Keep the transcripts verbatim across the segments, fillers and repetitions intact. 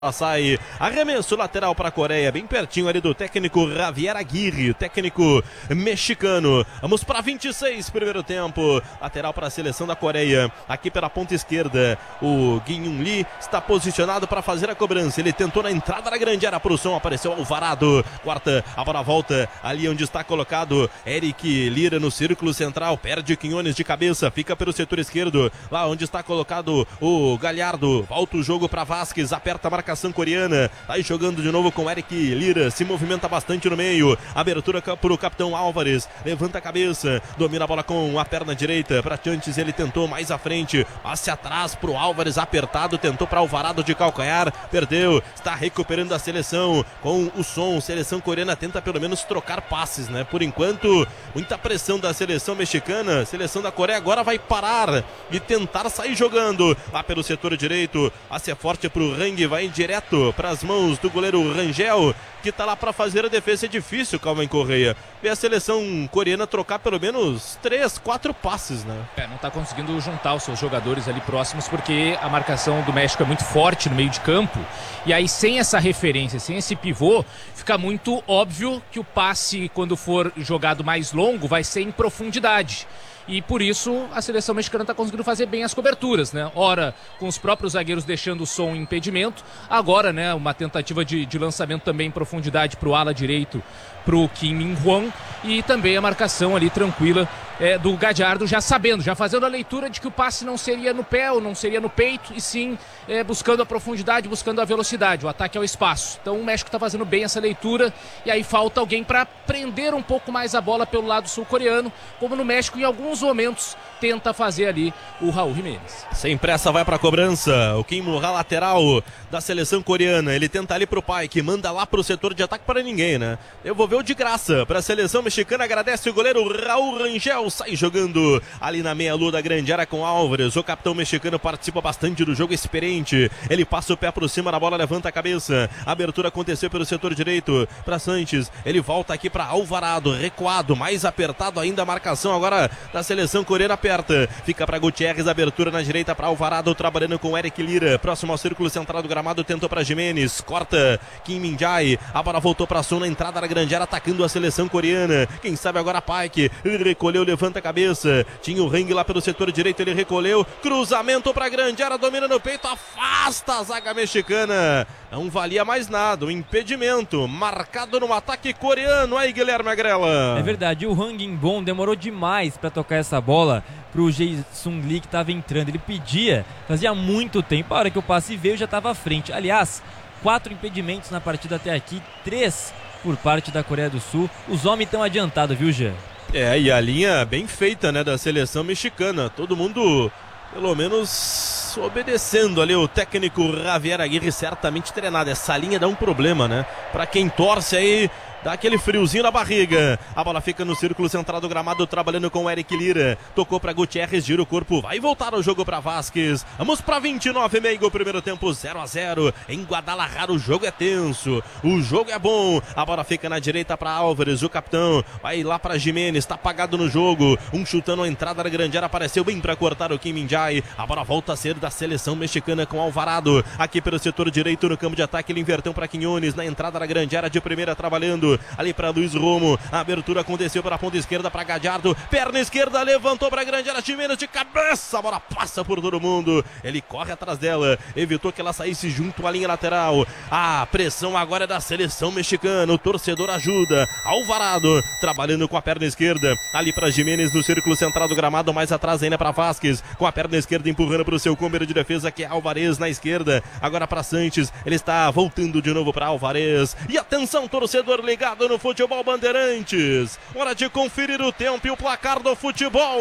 Sai arremesso lateral para a Coreia, bem pertinho ali do técnico Javier Aguirre, técnico mexicano. Vamos para vinte e seis, primeiro tempo. Lateral para a seleção da Coreia, aqui pela ponta esquerda. O Guin Lee está posicionado para fazer a cobrança. Ele tentou na entrada da grande área para o som, apareceu Alvarado. Quarta, a bola volta ali onde está colocado Eric Lira no círculo central. Perde Quinones de cabeça, fica pelo setor esquerdo, lá onde está colocado o Galhardo. Volta o jogo para Vasquez, aperta a marcação coreana, tá aí jogando de novo com Eric Lira, se movimenta bastante no meio, abertura para o capitão Álvares, levanta a cabeça, domina a bola com a perna direita, para Chantes, ele tentou mais à frente, passe atrás pro Álvares, apertado, tentou para Alvarado de calcanhar, perdeu, está recuperando a seleção com o som, seleção coreana tenta pelo menos trocar passes, né, por enquanto, muita pressão da seleção mexicana, seleção da Coreia agora vai parar e tentar sair jogando, lá pelo setor direito, passe é forte pro Rang, vai em direto para as mãos do goleiro Rangel, que está lá para fazer a defesa. É difícil, Calvin Correia, ver a seleção coreana trocar pelo menos três, quatro passes, né? É, não está conseguindo juntar os seus jogadores ali próximos, porque a marcação do México é muito forte no meio de campo, e aí sem essa referência, sem esse pivô, fica muito óbvio que o passe, quando for jogado mais longo, vai ser em profundidade. E por isso a seleção mexicana está conseguindo fazer bem as coberturas, né? Ora, com os próprios zagueiros deixando o som em impedimento. Agora, né, uma tentativa de, de lançamento também em profundidade para o ala direito, para o Kim Min-hwan. E também a marcação ali tranquila é, do Galhardo, já sabendo, já fazendo a leitura de que o passe não seria no pé ou não seria no peito, e sim é, buscando a profundidade, buscando a velocidade, o ataque ao espaço. Então o México está fazendo bem essa leitura, e aí falta alguém para prender um pouco mais a bola pelo lado sul-coreano, como no México em alguns momentos tenta fazer ali o Raul Jiménez. Sem pressa vai para a cobrança, o Kim Murra, lateral da seleção coreana, ele tenta ali pro pai, que manda lá pro setor de ataque para ninguém, né? Devolveu de graça para a seleção mexicana, agradece o goleiro Raul Rangel, sai jogando ali na meia-lua da grande área com Álvares. O capitão mexicano participa bastante do jogo, experiente, ele passa o pé por cima na bola, levanta a cabeça, a abertura aconteceu pelo setor direito para Sanches, ele volta aqui para Alvarado, recuado, mais apertado ainda a marcação agora da seleção coreana, aperta, fica para Gutierrez, abertura na direita para Alvarado, trabalhando com Eric Lira, próximo ao círculo central do gramado, tentou para Jimenez, corta Kim Min-jae, a bola voltou para Sun na entrada da grande área, atacando a seleção coreana, quem sabe agora Paik, recolheu, levanta a cabeça, tinha o Rang lá pelo setor direito, ele recolheu, cruzamento para a grande área, domina no peito, afasta a zaga mexicana, não valia mais nada, o impedimento, marcado no ataque coreano, aí Guilherme Agrela. É verdade, o Hwang In-bom demorou demais para tocar essa bola pro Jae-Sung Lee, que estava entrando, ele pedia, fazia muito tempo, a hora que o passe veio já estava à frente, aliás, quatro impedimentos na partida até aqui, três por parte da Coreia do Sul, os homens estão adiantados, viu, Jean? É, e a linha bem feita, né, da seleção mexicana, todo mundo pelo menos obedecendo ali o técnico Javier Aguirre, certamente treinado. Essa linha dá um problema, né, pra quem torce aí, dá aquele friozinho na barriga. A bola fica no círculo central do gramado, trabalhando com o Eric Lira. Tocou para Gutierrez, gira o corpo, vai voltar o jogo para Vasquez. Vamos para vinte e nove, meio primeiro tempo, zero a zero. Em Guadalajara o jogo é tenso, o jogo é bom. A bola fica na direita para Álvares, o capitão vai lá para Jimenez, está apagado no jogo. Um chutando a entrada da grande área, apareceu bem para cortar o Kim Min-jae. A bola volta a ser da seleção mexicana com Alvarado. Aqui pelo setor direito no campo de ataque, ele inverteu para Quinones, na entrada da grande área de primeira, trabalhando ali para Luiz Romo, a abertura aconteceu pela ponta esquerda para Galhardo, perna esquerda, levantou para a grande área, Jimenez de cabeça, a bola passa por todo mundo, ele corre atrás dela, evitou que ela saísse junto à linha lateral. A pressão agora é da seleção mexicana, o torcedor ajuda, Alvarado trabalhando com a perna esquerda, ali para Jimenez no círculo central do gramado, mais atrás ainda para Vasquez, com a perna esquerda empurrando para o seu cômero de defesa, que é Álvares na esquerda, agora para Sanches, ele está voltando de novo para Álvares, e atenção, torcedor ligado no Futebol Bandeirantes, hora de conferir o tempo e o placar do futebol.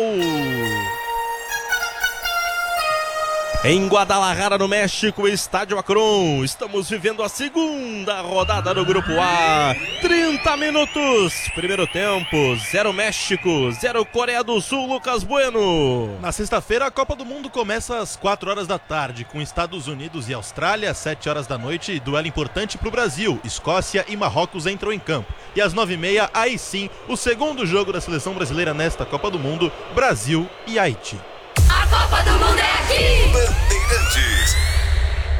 Em Guadalajara, no México, Estádio Akron, estamos vivendo a segunda rodada do Grupo A. trinta minutos, primeiro tempo, zero México, zero Coreia do Sul, Lucas Bueno. Na sexta-feira, a Copa do Mundo começa às quatro horas da tarde, com Estados Unidos e Austrália, às sete horas da noite, duelo importante para o Brasil. Escócia e Marrocos entram em campo. E às nove e meia, aí sim, o segundo jogo da seleção brasileira nesta Copa do Mundo, Brasil e Haiti. A Copa do Mundo é aqui! Bandeirantes.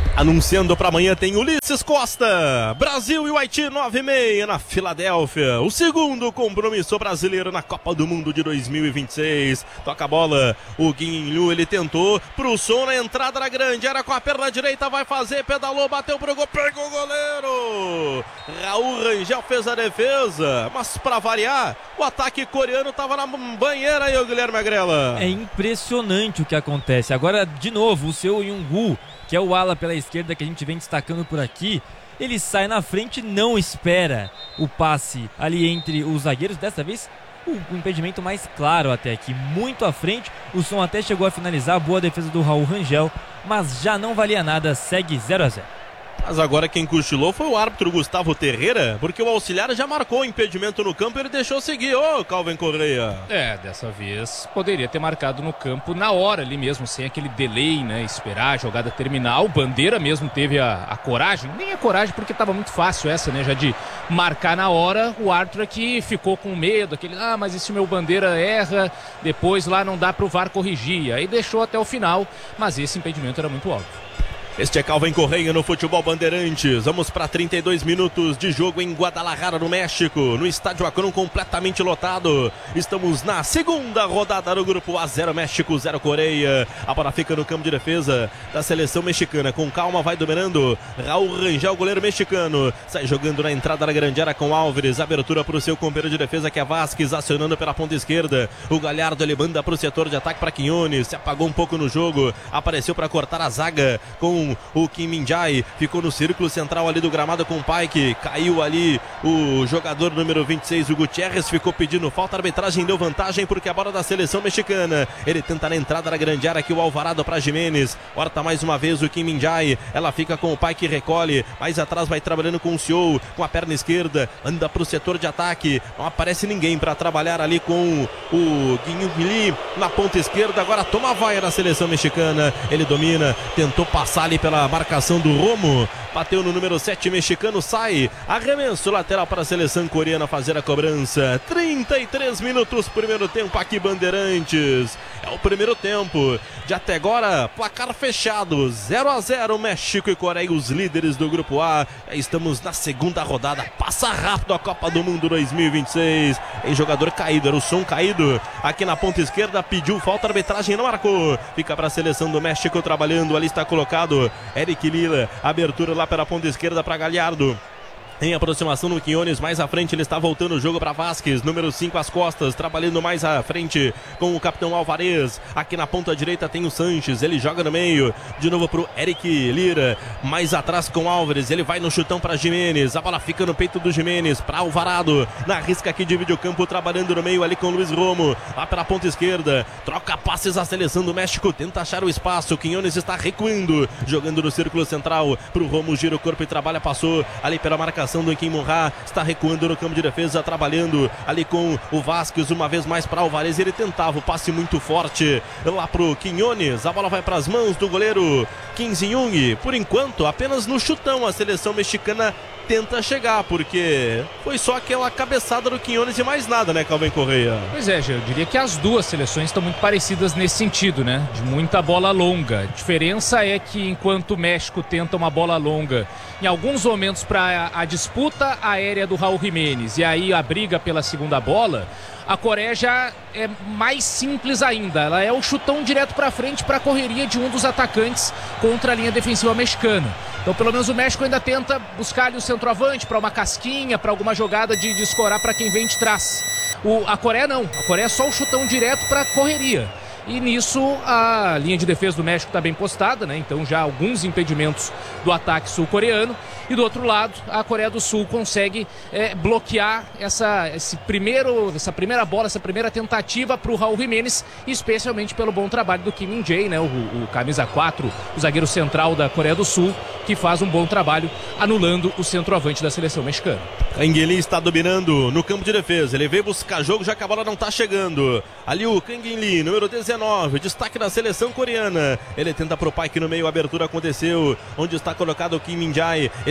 Anunciando para amanhã tem Ulisses Costa, Brasil e o Haiti nove e meia na Filadélfia, o segundo compromisso brasileiro na Copa do Mundo de dois mil e vinte e seis. Toca a bola, o Guinho, ele tentou pro som na entrada da grande, era com a perna direita, vai fazer, pedalou, bateu pro gol, pegou o goleiro. Raul Rangel fez a defesa, mas para variar, o ataque coreano tava na banheira aí, o Guilherme Agrela. É impressionante o que acontece. Agora, de novo, o seu Yungu, que é o ala pela esquerda que a gente vem destacando por aqui, ele sai na frente, não espera o passe ali entre os zagueiros. Dessa vez, o, o impedimento mais claro até aqui, muito à frente. O som até chegou a finalizar, boa defesa do Raul Rangel, mas já não valia nada, segue zero a zero. Mas agora quem cochilou foi o árbitro Gustavo Terreira, porque o auxiliar já marcou o impedimento no campo e ele deixou seguir. Ô, Calvin Correia. É, dessa vez poderia ter marcado no campo na hora ali mesmo, sem aquele delay, né? Esperar a jogada terminar. O Bandeira mesmo teve a, a coragem, nem a coragem porque estava muito fácil essa, né? Já de marcar na hora. O árbitro aqui ficou com medo, aquele, ah, mas e se o meu Bandeira erra, depois lá não dá pro V A R corrigir. Aí deixou até o final, mas esse impedimento era muito óbvio. Este é Calvin Correia no Futebol Bandeirantes. Vamos para trinta e dois minutos de jogo em Guadalajara, no México, no Estádio Akron completamente lotado. Estamos na segunda rodada do Grupo A, zero México, zero Coreia. A bola fica no campo de defesa da seleção mexicana. Com calma vai dominando Raul Rangel, goleiro mexicano. Sai jogando na entrada da grande área com Álvares. Abertura para o seu companheiro de defesa, que é Vasquez, acionando pela ponta esquerda. O Galhardo, ele manda para o setor de ataque para Quinones. Se apagou um pouco no jogo. Apareceu para cortar a zaga com o Kim Min-jae, ficou no círculo central ali do gramado com o Pike, caiu ali o jogador número vinte e seis, o Gutierrez, ficou pedindo falta, a arbitragem deu vantagem porque a bola da seleção mexicana, ele tenta na entrada da grande área aqui o Alvarado para Jimenez, corta mais uma vez o Kim Min-jae, ela fica com o Pike, recolhe, mais atrás vai trabalhando com o Siou, com a perna esquerda, anda para o setor de ataque, não aparece ninguém para trabalhar ali com o Guinho Li na ponta esquerda, agora toma a vaia na seleção mexicana, ele domina, tentou passar ali pela marcação do Romo, bateu no número sete mexicano, sai, arremesso lateral para a seleção coreana fazer a cobrança. Trinta e três minutos, primeiro tempo aqui Bandeirantes, é o primeiro tempo de até agora, placar fechado, zero a zero, México e Coreia, os líderes do Grupo A. Estamos na segunda rodada, passa rápido a Copa do Mundo dois mil e vinte e seis, em jogador caído, era o som caído aqui na ponta esquerda, pediu falta, a arbitragem não marcou, fica para a seleção do México trabalhando, ali está colocado Eric Lila, abertura lá pela ponta esquerda para Galhardo. Em aproximação no Quinones, mais à frente ele está voltando o jogo para Vasquez, número cinco às costas, trabalhando mais à frente com o capitão Alvarez. Aqui na ponta direita tem o Sanches, ele joga no meio, de novo pro Eric Lira, mais atrás com Álvares, ele vai no chutão para Jimenez, a bola fica no peito do Jimenez, para Alvarado, na risca aqui de videocampo, trabalhando no meio ali com o Luiz Romo, lá pela ponta esquerda, troca passes a seleção do México, tenta achar o espaço, o Quinones está recuando, jogando no círculo central, pro Romo, gira o corpo e trabalha, passou ali pela marcação do Kim Mon-ha, está recuando no campo de defesa, trabalhando ali com o Vasquez, uma vez mais para Alvarez, ele tentava o passe muito forte lá pro Quinones, a bola vai para as mãos do goleiro Kim Jin-young, por enquanto apenas no chutão a seleção mexicana tenta chegar, porque foi só aquela cabeçada do Quinones e mais nada, né, Calvin Correia? Pois é, Gê, eu diria que as duas seleções estão muito parecidas nesse sentido, né? De muita bola longa. A diferença é que enquanto o México tenta uma bola longa, em alguns momentos para a disputa aérea do Raul Jimenez e aí a briga pela segunda bola, a Coreia já é mais simples ainda. Ela é o chutão direto para frente para a correria de um dos atacantes contra a linha defensiva mexicana. Então pelo menos o México ainda tenta buscar ali o centroavante para uma casquinha, para alguma jogada de, de escorar para quem vem de trás. O, a Coreia não, a Coreia é só o chutão direto para a correria. E nisso a linha de defesa do México está bem postada, né? Então já alguns impedimentos do ataque sul-coreano. E do outro lado, a Coreia do Sul consegue é, bloquear essa, esse primeiro, essa primeira bola, essa primeira tentativa para o Raul Jimenez, especialmente pelo bom trabalho do Kim Min-jae, né? O, o camisa quatro, o zagueiro central da Coreia do Sul, que faz um bom trabalho anulando o centroavante da seleção mexicana. Kang In-lee está dominando no campo de defesa, ele veio buscar jogo já que a bola não está chegando. Ali o Kang In-lee, número dezenove, destaque da seleção coreana. Ele tenta pro Pike no meio, a abertura aconteceu, onde está colocado o Kim Min-jae. Ele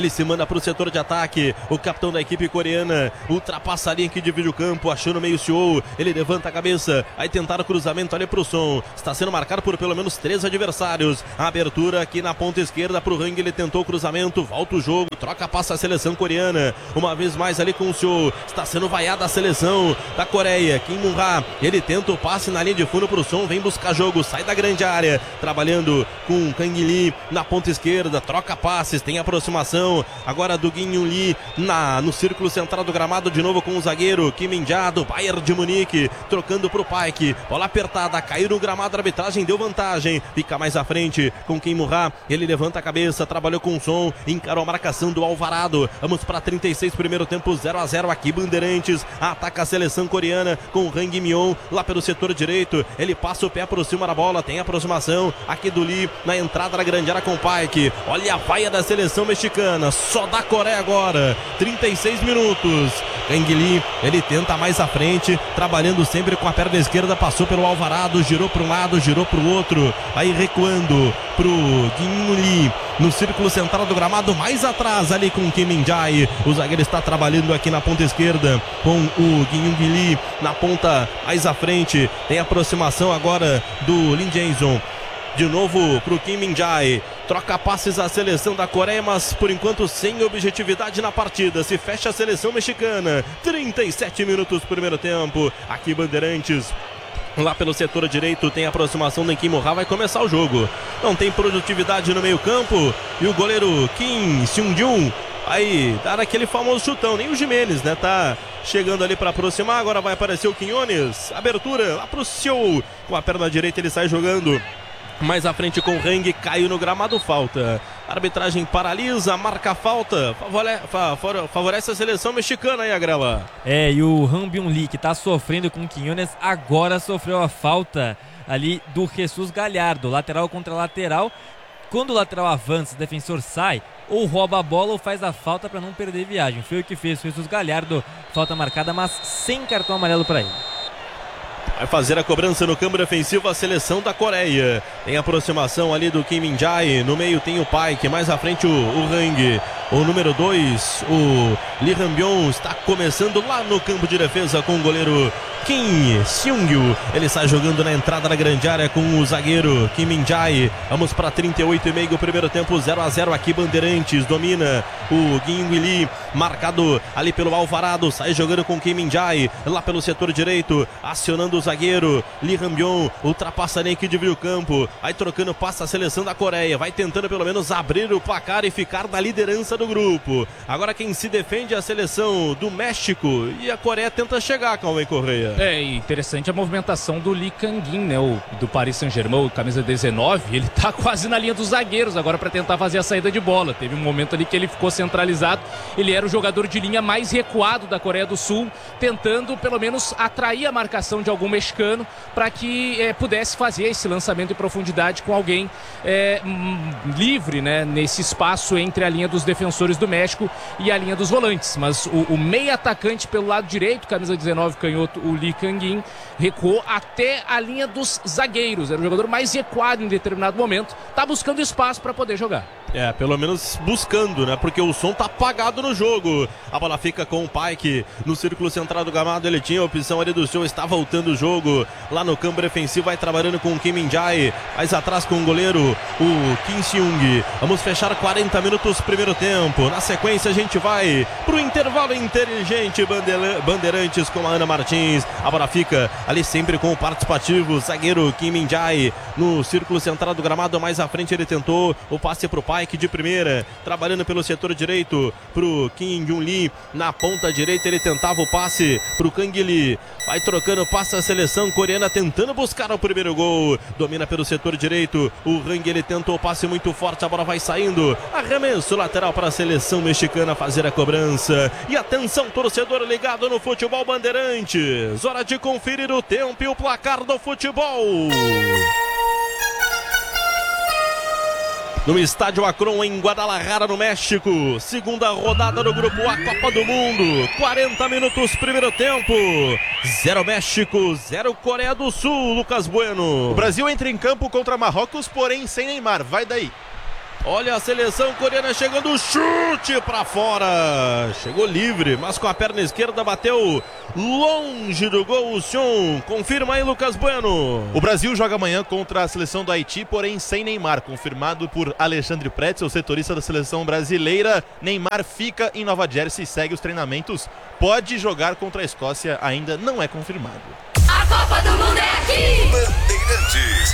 ele se manda para o setor de ataque, o capitão da equipe coreana ultrapassa a linha que divide o campo, achando meio Seo, ele levanta a cabeça, aí tentaram cruzamento ali para o Son, está sendo marcado por pelo menos três adversários, a abertura aqui na ponta esquerda para o Hang, ele tentou o cruzamento, volta o jogo, troca, passa a seleção coreana, uma vez mais ali com o Seo, está sendo vaiada a seleção da Coreia, Kim Mun-ha, ele tenta o passe na linha de fundo para o Son, vem buscar jogo, sai da grande área, trabalhando com Kang Lee na ponta esquerda, troca passes, tem aproximação agora do Kim Lee na, no círculo central do gramado, de novo com o zagueiro Kim Min-jae do Bayern de Munique, trocando pro Paik, bola apertada, caiu no gramado, a arbitragem deu vantagem, fica mais à frente com Kim Mun-ha, ele levanta a cabeça, trabalhou com o Son, encarou a marcação do Alvarado, vamos para trinta e seis, primeiro tempo zero a zero aqui, Bandeirantes, ataca a seleção coreana com o Hang Min-yeon lá pelo setor direito, ele passa o pé por cima da bola, tem aproximação aqui do Lee na entrada da grande área com o Paik, olha a vaia da seleção mexicana, só da Coreia agora, trinta e seis minutos, Kang Lee, ele tenta mais à frente, trabalhando sempre com a perna esquerda, passou pelo Alvarado, girou para um lado, girou para o outro, aí recuando pro Kim Lee, no círculo central do gramado, mais atrás ali com o Kim Min-jae, o zagueiro está trabalhando aqui na ponta esquerda, com o Kim Lee na ponta mais à frente, tem aproximação agora do Lee Jae-sung, de novo pro Kim Min-jae, troca passes a seleção da Coreia, mas por enquanto sem objetividade na partida, se fecha a seleção mexicana, trinta e sete minutos primeiro tempo, aqui Bandeirantes. Lá pelo setor direito tem aproximação do Kim Mun-ha, vai começar o jogo, não tem produtividade no meio campo, e o goleiro Kim Seung-jun aí dar aquele famoso chutão, nem o Jimenez, né, tá chegando ali para aproximar, agora vai aparecer o Quinones, abertura lá pro Seo, com a perna direita ele sai jogando mais à frente com o Hang, caiu no gramado, falta. A arbitragem paralisa, marca a falta, favore, favorece a seleção mexicana aí, a grava. É, e o Han Byung-lee, que tá sofrendo com o Quinones, agora sofreu a falta ali do Jesus Gallardo, lateral contra lateral. Quando o lateral avança, o defensor sai, ou rouba a bola ou faz a falta para não perder viagem. Foi o que fez o Jesus Gallardo, falta marcada, mas sem cartão amarelo para ele. Vai fazer a cobrança no campo defensivo a seleção da Coreia. Tem aproximação ali do Kim Min-jae. No meio tem o Paik. Mais à frente o, o Hang. O número dois, o Lee Han-byung, está começando lá no campo de defesa com o goleiro Kim Seung-yu. Ele sai jogando na entrada da grande área com o zagueiro Kim Min-jae. Vamos para trinta e oito e meio, primeiro tempo zero a zero aqui, Bandeirantes. Domina o Kim Lee, marcado ali pelo Alvarado. Sai jogando com Kim Min-jae lá pelo setor direito, acionando o zagueiro Lee Han-byung. Ultrapassa nem que divide o campo. Vai trocando, passa a seleção da Coreia. Vai tentando pelo menos abrir o placar e ficar na liderança do grupo. Agora quem se defende é a seleção do México e a Coreia tenta chegar, Calvin Correia. É interessante a movimentação do Lee Kang-in, né, o, do Paris Saint-Germain, camisa dezenove, ele tá quase na linha dos zagueiros agora para tentar fazer a saída de bola. Teve um momento ali que ele ficou centralizado, ele era o jogador de linha mais recuado da Coreia do Sul, tentando pelo menos atrair a marcação de algum mexicano para que é, pudesse fazer esse lançamento em profundidade com alguém é, livre, né, nesse espaço entre a linha dos defensores do México e a linha dos volantes, mas o, o meio atacante pelo lado direito, camisa dezenove, canhoto, o Lee Kang-in, recuou até a linha dos zagueiros, era o jogador mais recuado em determinado momento, tá buscando espaço para poder jogar. É, pelo menos buscando, né? Porque o som tá apagado no jogo. A bola fica com o Paik no círculo central do gramado. Ele tinha a opção ali do seu, está voltando o jogo lá no campo defensivo. Vai trabalhando com o Kim Min-jae. Mais atrás com o goleiro, o Kim Seung. Vamos fechar quarenta minutos primeiro tempo. Na sequência a gente vai pro intervalo inteligente. Bandeirantes com a Ana Martins. A bola fica ali sempre com o participativo. Zagueiro Kim Min-jae no círculo central do gramado. Mais à frente ele tentou o passe pro Paik de primeira, trabalhando pelo setor direito pro Kim Jun-lee, na ponta direita ele tentava o passe pro Kang Lee, vai trocando, passa a seleção coreana tentando buscar o primeiro gol, domina pelo setor direito, o Hang, ele tentou o passe muito forte, a bola vai saindo, arremesso lateral para a seleção mexicana fazer a cobrança, e atenção torcedor ligado no Futebol Bandeirantes, hora de conferir o tempo e o placar do futebol. No estádio Akron, em Guadalajara, no México, segunda rodada do Grupo A, Copa do Mundo, quarenta minutos, primeiro tempo, zero México, zero Coreia do Sul, Lucas Bueno. O Brasil entra em campo contra Marrocos, porém sem Neymar, vai daí. Olha a seleção coreana chegando, chute pra fora. Chegou livre, mas com a perna esquerda bateu longe do gol o Sion. Confirma aí, Lucas Bueno. O Brasil joga amanhã contra a seleção do Haiti, porém sem Neymar, confirmado por Alexandre Pretzel, setorista da seleção brasileira. Neymar fica em Nova Jersey e segue os treinamentos. Pode jogar contra a Escócia, ainda não é confirmado. A Copa do Mundo é aqui! Bandeirantes.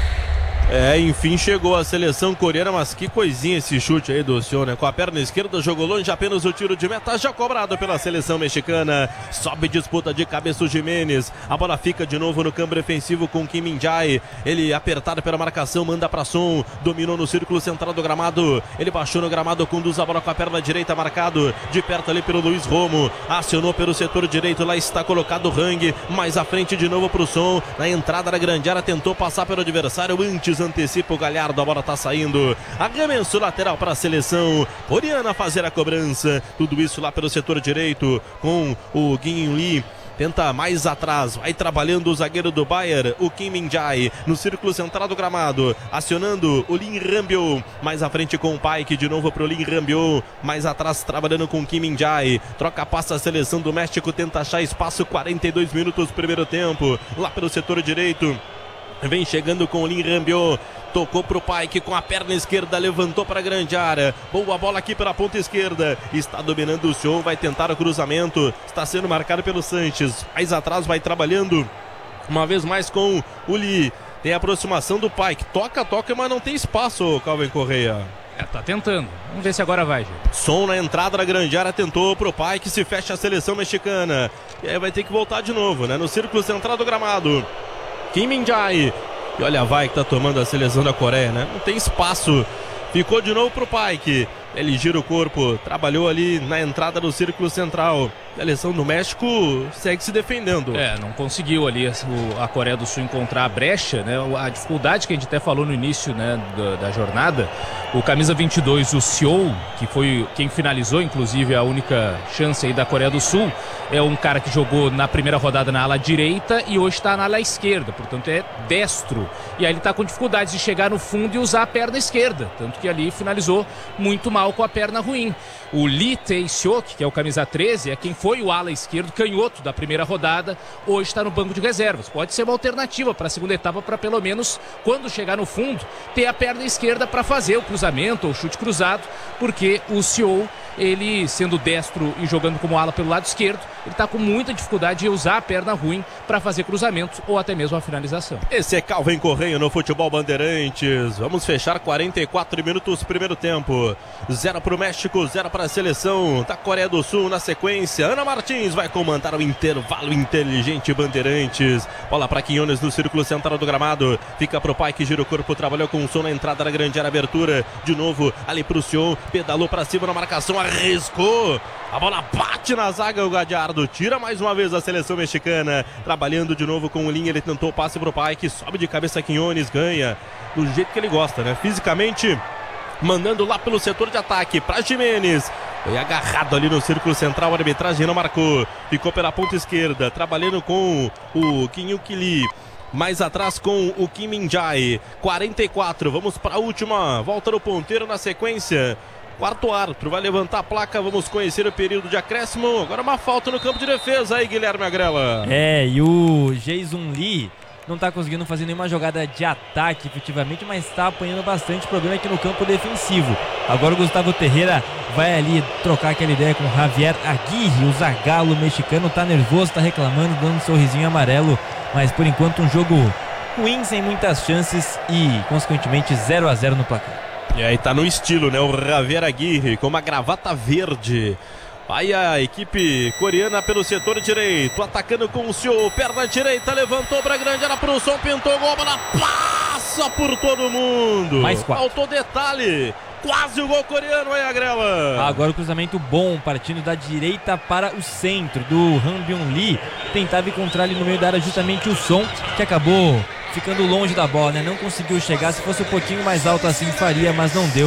É, enfim chegou a seleção coreana, mas que coisinha esse chute aí do Sion, né? Com a perna esquerda jogou longe, apenas o tiro de meta já cobrado pela seleção mexicana. Sobe disputa de cabeça o Jimenez. A bola fica de novo no campo defensivo com Kim Min-jae. Ele apertado pela marcação, manda pra Son. Dominou no círculo central do gramado. Ele baixou no gramado, conduz a bola com a perna direita, marcado de perto ali pelo Luiz Romo. Acionou pelo setor direito, lá está colocado o Hang. Mais à frente de novo pro Son. Na entrada da grande área, tentou passar pelo adversário antes. Antecipa o Galhardo, a bola tá saindo. Arremesso lateral para a seleção coreana fazer a cobrança. Tudo isso lá pelo setor direito com o Kim Lee. Tenta mais atrás, vai trabalhando o zagueiro do Bayern, o Kim Min-jae, no círculo central do gramado, acionando o Lim Rambio, mais à frente com o Paik, de novo pro Lim Rambio, mais atrás trabalhando com o Kim Min-jae, troca passa a seleção do México, tenta achar espaço, quarenta e dois minutos primeiro tempo, lá pelo setor direito. Vem chegando com o Lim Rambio. Tocou pro Paik com a perna esquerda, levantou para a grande área. Boa bola aqui pela ponta esquerda. Está dominando o Sion, vai tentar o cruzamento. Está sendo marcado pelo Sanches. Mais atrás vai trabalhando uma vez mais com o Lee. Tem a aproximação do Paik. Toca, toca, mas não tem espaço, Calvin Correia. É, tá tentando. Vamos ver se agora vai, gente. Son na entrada da grande área, tentou pro Paik, se fecha a seleção mexicana. E aí vai ter que voltar de novo, né? No círculo central do gramado. Kim Min-jae. E olha a vai que tá tomando a seleção da Coreia, né? Não tem espaço. Ficou de novo pro Paik. Ele gira o corpo, trabalhou ali na entrada do círculo central. A seleção do México segue se defendendo. É, não conseguiu ali a Coreia do Sul encontrar a brecha, né? A dificuldade que a gente até falou no início, né, da, da jornada. O camisa vinte e dois, o Seo, que foi quem finalizou, inclusive, a única chance aí da Coreia do Sul, é um cara que jogou na primeira rodada na ala direita e hoje está na ala esquerda, portanto é destro. E aí ele está com dificuldades de chegar no fundo e usar a perna esquerda, tanto que ali finalizou muito mal com a perna ruim. O Lee Tae-seok, que é o camisa treze, é quem foi o ala esquerdo canhoto da primeira rodada, hoje está no banco de reservas. Pode ser uma alternativa para a segunda etapa, para pelo menos, quando chegar no fundo, ter a perna esquerda para fazer o cruzamento ou chute cruzado, porque o Seo, ele sendo destro e jogando como ala pelo lado esquerdo, ele está com muita dificuldade de usar a perna ruim para fazer cruzamentos ou até mesmo a finalização. Esse é Calvin Correia no Futebol Bandeirantes. Vamos fechar quarenta e quatro minutos primeiro tempo. Zero para o México, zero para a seleção da Coreia do Sul na sequência. Ana Martins vai comandar o intervalo inteligente Bandeirantes. Bola para Quinones no círculo central do gramado. Fica pro pai que gira o corpo, trabalhou com o Son na entrada da grande área, abertura. De novo ali pro Sion, pedalou para cima na marcação, arriscou. A bola bate na zaga, o Galhardo tira mais uma vez a seleção mexicana. Trabalhando de novo com o Linha, ele tentou o passe pro pai que sobe de cabeça, Quinones ganha do jeito que ele gosta, né? Fisicamente, mandando lá pelo setor de ataque para Jimenez. Foi agarrado ali no círculo central, a arbitragem não marcou. Ficou pela ponta esquerda, trabalhando com o Kim Lee. Mais atrás com o Kim Min-jae. quarenta e quatro, vamos para a última volta do ponteiro na sequência. Quarto árbitro vai levantar a placa, vamos conhecer o período de acréscimo. Agora uma falta no campo de defesa aí, Guilherme Agrela. É, e o Jae-Sung Lee não tá conseguindo fazer nenhuma jogada de ataque efetivamente, mas está apanhando bastante problema aqui no campo defensivo. Agora o Gustavo Ferreira vai ali trocar aquela ideia com o Javier Aguirre. O zagualo mexicano tá nervoso, tá reclamando, dando um sorrisinho amarelo, mas por enquanto um jogo ruim, sem muitas chances e consequentemente zero a zero no placar. E aí tá no estilo, né? O Javier Aguirre com uma gravata verde. Vai a equipe coreana pelo setor direito, atacando com o Seo, perna direita, levantou pra grande área pro Son, pintou gol, bola passa por todo mundo. Mais quatro. Faltou detalhe, quase o gol coreano aí, Agrela. Agora o cruzamento bom, partindo da direita para o centro, do Han Byung-lee. Tentava encontrar ali no meio da área justamente o Son, que acabou ficando longe da bola, né? Não conseguiu chegar, se fosse um pouquinho mais alto assim faria, mas não deu.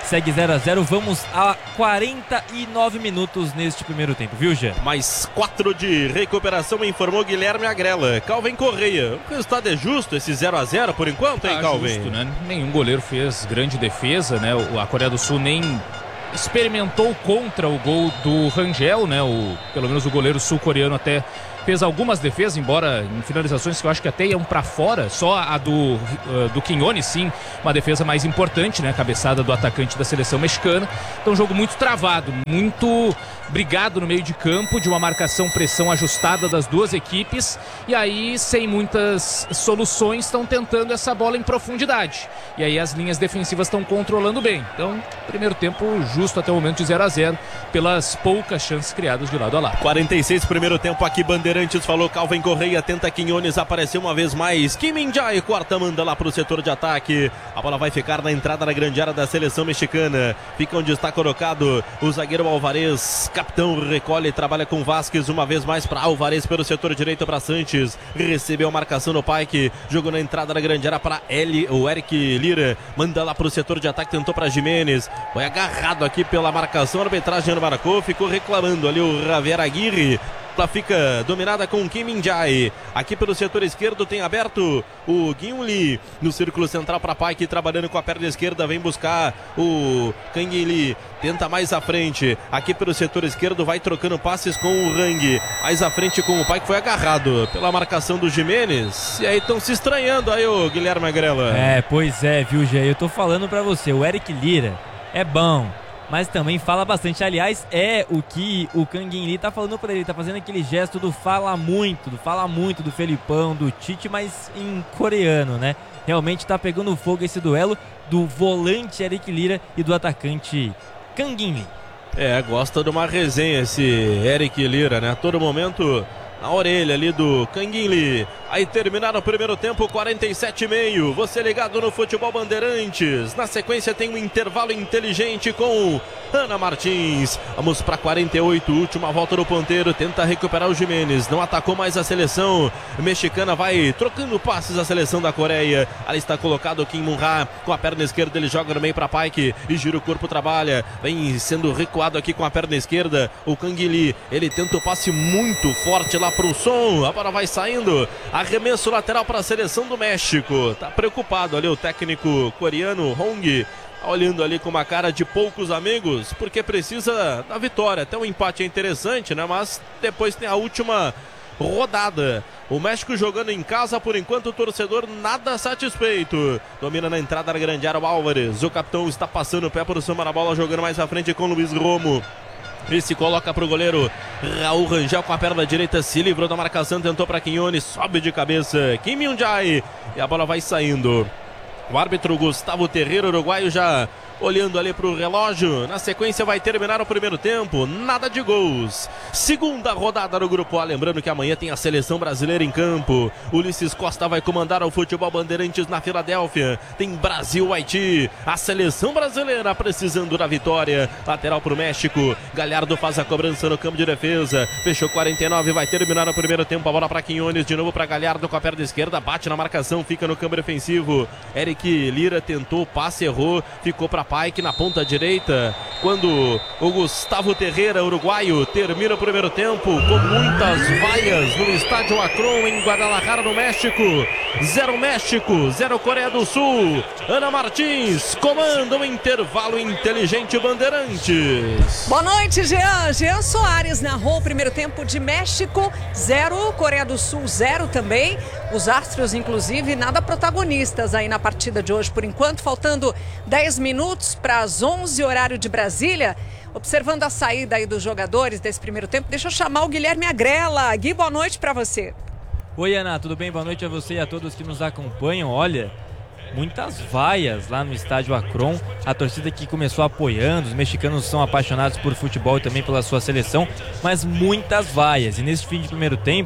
segue zero a zero. Vamos a quarenta e nove minutos neste primeiro tempo, viu, Jean? Mais quatro de recuperação, informou Guilherme Agrela. Calvin Correia, o resultado é justo, esse zero a zero por enquanto, hein, Ah, Calvin? justo, né? Nenhum goleiro fez grande defesa, né? O- A Coreia do Sul nem experimentou contra o gol do Rangel, né? O, pelo menos o goleiro sul-coreano até fez algumas defesas, embora em finalizações que eu acho que até iam para fora, só a do, uh, do Quinhone, sim, uma defesa mais importante, né? Cabeçada do atacante da seleção mexicana. Então um jogo muito travado, muito brigado no meio de campo, de uma marcação-pressão ajustada das duas equipes, e aí sem muitas soluções estão tentando essa bola em profundidade. E aí as linhas defensivas estão controlando bem. Então, primeiro tempo justo até o momento de zero a zero, pelas poucas chances criadas de lado a lado. quarenta e seis primeiro tempo aqui, Bandeirantes, falou Calvin Correia, tenta Quinhones, apareceu uma vez mais, Kim Min-jae, quarta, manda lá pro setor de ataque, a bola vai ficar na entrada na grande área da seleção mexicana, fica onde está colocado o zagueiro Alvarez, capitão, recolhe, trabalha com Vasquez, uma vez mais para Alvarez pelo setor direito para Sanches, recebeu a marcação no Pike, jogou na entrada na grande área para L, o Eric Lira, manda lá pro setor de ataque, tentou para Jimenez, foi agarrado aqui pela marcação, a arbitragem não marcou, ficou reclamando ali o Javier Aguirre. Ela fica dominada com Kim Min-jae. Aqui pelo setor esquerdo tem aberto o Guin Lee no círculo central para Pike, trabalhando com a perna esquerda, vem buscar o Kang Lee, tenta mais à frente. Aqui pelo setor esquerdo vai trocando passes com o Rang, mais à frente com o Pike, foi agarrado pela marcação do Jimenez. E aí estão se estranhando aí o Guilherme Agrela. É, pois é, viu, Gê? Eu tô falando pra você, o Eric Lira é bom, mas também fala bastante. Aliás, é o que o Kang In Lee tá falando pra ele, tá fazendo aquele gesto do fala muito, do fala muito do Felipão, do Tite, mas em coreano, né? Realmente tá pegando fogo esse duelo do volante Eric Lira e do atacante Kang In Lee. É, gosta de uma resenha esse Eric Lira, né? A todo momento na orelha ali do Kang In Lee. Aí terminaram o primeiro tempo, quarenta e sete e meio. Você ligado no Futebol Bandeirantes. Na sequência tem um intervalo inteligente com Ana Martins. Vamos para quarenta e oito, última volta do ponteiro. Tenta recuperar o Jimenez. Não atacou mais a seleção mexicana. Vai trocando passes a seleção da Coreia. Ali está colocado o Kim Mun-ha. Com a perna esquerda ele joga no meio para Pike. E gira o corpo, trabalha. Vem sendo recuado aqui com a perna esquerda. O Kang In Lee. Ele tenta o passe muito forte lá para o Son. A bola vai saindo. Arremesso lateral para a seleção do México. Tá preocupado ali o técnico coreano Hong, olhando ali com uma cara de poucos amigos, porque precisa da vitória. Até um empate é interessante, né? Mas depois tem a última rodada. O México jogando em casa, por enquanto o torcedor nada satisfeito. Domina na entrada da grande área o Álvares. O capitão está passando o pé por cima da bola, jogando mais à frente com o Luiz Romo. Ele se coloca para o goleiro Raul Rangel com a perna direita, se livrou da marcação, tentou para Quinhone, sobe de cabeça Kim Min-jae e a bola vai saindo. O árbitro Gustavo Terreiro, uruguaio, já olhando ali para o relógio. Na sequência vai terminar o primeiro tempo, nada de gols. Segunda rodada do Grupo A, lembrando que amanhã tem a seleção brasileira em campo. Ulisses Costa vai comandar o Futebol Bandeirantes na Filadélfia. Tem Brasil-Haiti, a seleção brasileira precisando da vitória. Lateral para o México, Galhardo faz a cobrança no campo de defesa. Fechou quarenta e nove, vai terminar o primeiro tempo. A bola para Quinhones, de novo para Galhardo com a perna esquerda, bate na marcação, fica no campo defensivo. Eric Lira tentou, passe, errou, ficou para Pike na ponta direita, quando o Gustavo Terreira, uruguaio, termina o primeiro tempo com muitas vaias no estádio Akron em Guadalajara, no México. Zero México, zero Coreia do Sul. Ana Martins comanda o intervalo inteligente Bandeirantes. Boa noite, Jean. Jean Soares narrou o primeiro tempo de México, zero, Coreia do Sul, zero também. Os astros, inclusive, nada protagonistas aí na partida de hoje por enquanto, faltando dez minutos para as onze, horário de Brasília. Observando a saída aí dos jogadores desse primeiro tempo, deixa eu chamar o Guilherme Agrela. Gui, boa noite para você. Oi, Ana, tudo bem? Boa noite a você e a todos que nos acompanham. Olha, muitas vaias lá no estádio Akron, a torcida que começou apoiando, os mexicanos são apaixonados por futebol e também pela sua seleção, mas muitas vaias. E nesse fim de primeiro tempo,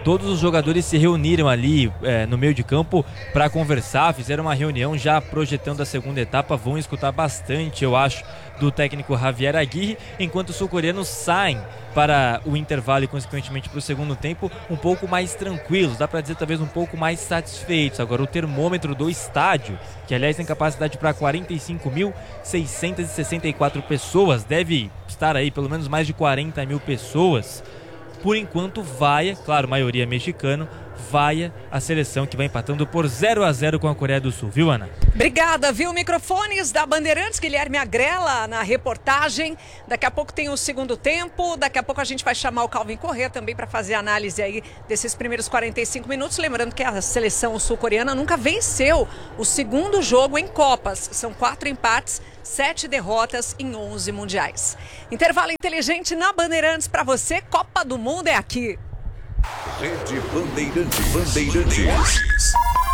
todos os jogadores se reuniram ali é, no meio de campo para conversar, fizeram uma reunião já projetando a segunda etapa, vão escutar bastante, eu acho, do técnico Javier Aguirre, enquanto os sul-coreanos saem para o intervalo e consequentemente para o segundo tempo um pouco mais tranquilos, dá para dizer talvez um pouco mais satisfeitos. Agora o termômetro do estádio, que aliás tem capacidade para quarenta e cinco mil seiscentas e sessenta e quatro pessoas, deve estar aí pelo menos mais de quarenta mil pessoas. Por enquanto vai, claro, maioria mexicano, vai a seleção que vai empatando por zero a zero com a Coreia do Sul, viu, Ana? Obrigada, viu? Microfones da Bandeirantes, Guilherme Agrela na reportagem. Daqui a pouco tem o segundo tempo, daqui a pouco a gente vai chamar o Calvin Corrêa também para fazer análise aí desses primeiros quarenta e cinco minutos. Lembrando que a seleção sul-coreana nunca venceu o segundo jogo em Copas. São quatro empates, sete derrotas em onze mundiais. Intervalo inteligente na Bandeirantes para você. Copa do Mundo é aqui. Rede Bandeirantes. Bandeirantes.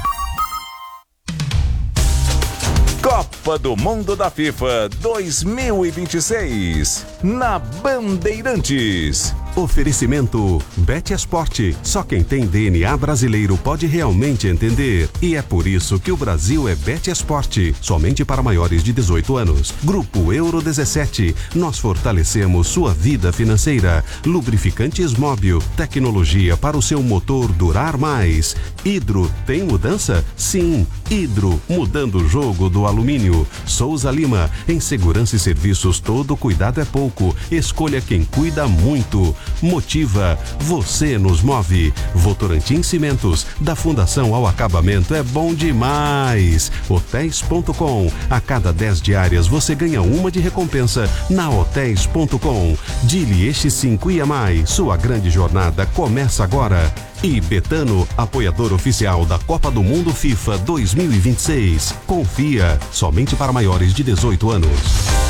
Copa do Mundo da FIFA dois mil e vinte e seis na Bandeirantes. Oferecimento Bet Esporte. Só quem tem D N A brasileiro pode realmente entender. E é por isso que o Brasil é Bet Esporte. Somente para maiores de dezoito anos. Grupo Euro dezessete. Nós fortalecemos sua vida financeira. Lubrificantes Móbil. Tecnologia para o seu motor durar mais. Hidro, tem mudança? Sim. Hidro, mudando o jogo do alumínio. Souza Lima. Em segurança e serviços, todo cuidado é pouco. Escolha quem cuida muito. Motiva, você nos move. Votorantim Cimentos, da fundação ao acabamento é bom demais. Hotéis ponto com, a cada dez diárias você ganha uma de recompensa na Hotéis ponto com. Dilieste cinco I A M I, sua grande jornada começa agora. E Betano, apoiador oficial da Copa do Mundo FIFA dois mil e vinte e seis. Confia, somente para maiores de dezoito anos.